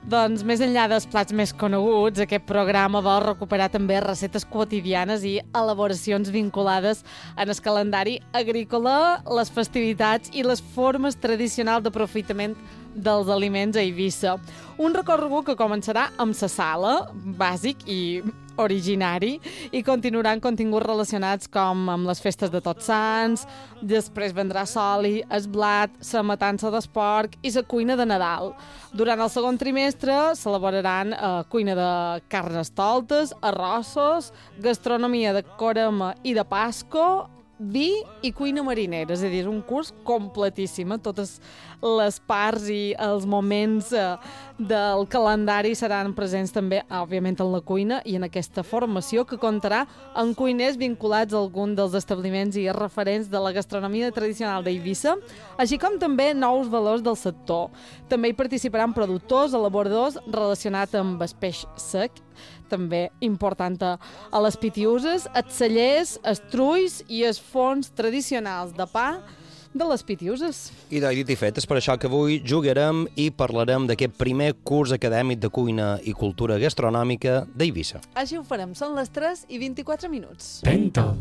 Doncs més enllà dels plats més coneguts, aquest programa vol recuperar també receptes quotidianes i elaboracions vinculades en el calendari agrícola, les festivitats i les formes tradicionals d'aprofitament dels aliments a Eivissa. Un recorregut que començarà amb la sala, bàsic i originari, i continuarà amb continguts relacionats com amb les festes de Tots Sants, després vendrà Soli, el blat, la matança del porc i la cuina de Nadal. Durant el segon trimestre s'elaboraran cuina de carnestoltes, arrossos, gastronomia de Corema i de Pasco, vi i cuina marinera, és a dir, un curs completíssim. Totes les parts i els moments del calendari seran presents també, òbviament, en la cuina i en aquesta formació que comptarà amb cuiners vinculats a algun dels establiments i referents de la gastronomia tradicional d'Eivissa, així com també nous valors del sector. També hi participaran productors, elaboradors relacionats amb el peix sec, també important a les Pitiuses, els cellers, els trulls i els forns tradicionals de pa de les Pitiuses. I dit i fet, és per això que avui jugarem i parlarem d'aquest primer curs acadèmic de cuina i cultura gastronòmica d'Eivissa. Així ho farem, són les 3:24. Pento.